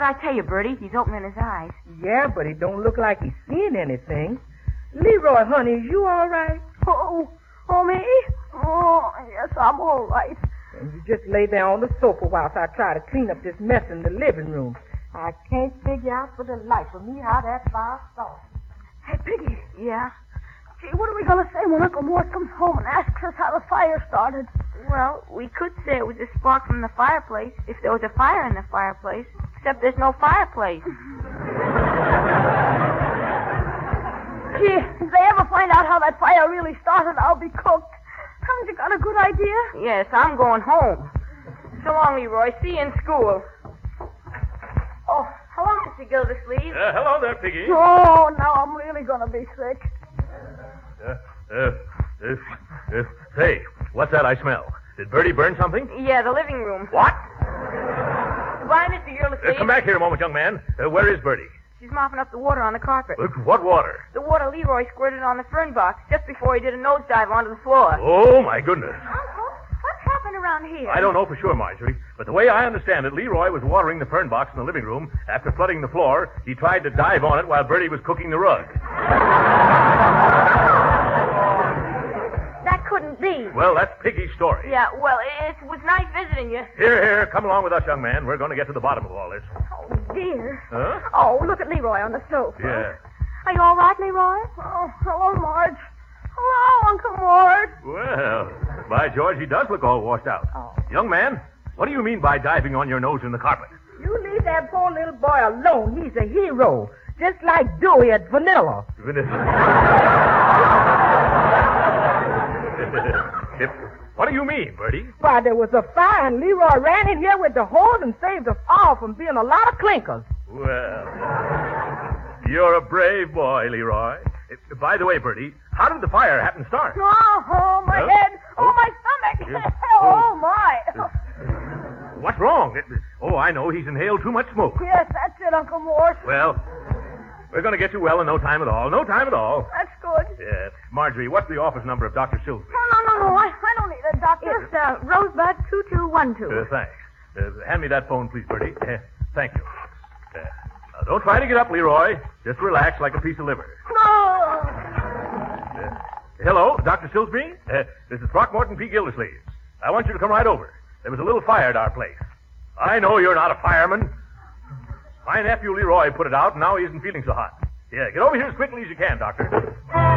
What'd I tell you, Bertie? He's opening his eyes. Yeah, but it don't look like he's seeing anything. Leroy, honey, is you all right? Oh, me? Oh, yes, I'm all right. And you just lay there on the sofa whilst I try to clean up this mess in the living room. I can't figure out for the life of me how that fire started. Hey, Piggy. Yeah? Gee, what are we going to say when Uncle Mort comes home and asks us how the fire started? Well, we could say it was a spark from the fireplace, if there was a fire in the fireplace. Except there's no fireplace. Gee, if they ever find out how that fire really started, I'll be cooked. Haven't you got a good idea? Yes, I'm going home. So long, Leroy. See you in school. Oh, hello, Mr. Gildersleeve. Hello there, Piggy. Oh, now I'm really going to be sick. Say, what's that I smell? Did Bertie burn something? Yeah, the living room. What? Goodbye, Mr. Gildersleeve. Come back here a moment, young man. Where is Bertie? She's mopping up the water on the carpet. What water? The water Leroy squirted on the fern box just before he did a nosedive onto the floor. Oh, my goodness. Uncle, what's happened around here? I don't know for sure, Marjorie, but the way I understand it, Leroy was watering the fern box in the living room. After flooding the floor, he tried to dive on it while Bertie was cooking the rug. That couldn't be. Well, that's Piggy's story. Yeah, well, it was nice visiting you. Here, come along with us, young man. We're going to get to the bottom of all this. Oh, dear. Huh? Oh, look at Leroy on the sofa. Yeah. Are you all right, Leroy? Oh, hello, Marge. Hello, Uncle Mort. Well, by George, he does look all washed out. Oh. Young man, what do you mean by diving on your nose in the carpet? You leave that poor little boy alone. He's a hero. Just like Dewey at Vanilla. What do you mean, Bertie? Why, there was a fire and Leroy ran in here with the hose and saved us all from being a lot of clinkers. Well, you're a brave boy, Leroy. By the way, Bertie, how did the fire happen to start? Oh, my Huh? head. Oh, Oh. my stomach. Oh. Oh, my. What's wrong? Oh, I know. He's inhaled too much smoke. Yes, that's it, Uncle Mort. Well, we're going to get you well in no time at all. No time at all. That's good. Yes. Marjorie, what's the office number of Dr. Silsby? No. I don't need a doctor. It's Rosebud 2212. Thanks. Hand me that phone, please, Bertie. Thank you. Now, don't try to get up, Leroy. Just relax like a piece of liver. No. Hello, Dr. Silsby? This is Throckmorton P. Gildersleeve. I want you to come right over. There was a little fire at our place. I know you're not a fireman. My nephew Leroy put it out, and now he isn't feeling so hot. Yeah, get over here as quickly as you can, Doctor.